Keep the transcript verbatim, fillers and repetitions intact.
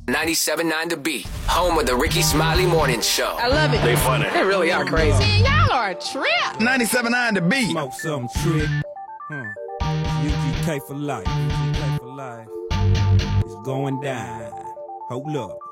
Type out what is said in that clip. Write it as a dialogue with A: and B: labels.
A: ninety-seven point nine The Beat, home of the Ricky Smiley Morning Show.
B: I love it.
C: They funny.
B: They really are crazy.
D: Man, y'all are a trip.
C: ninety-seven point nine The Beat.
E: Smoke some trick. Huh. U G K for life. U G K for life. It's going down. Hold up.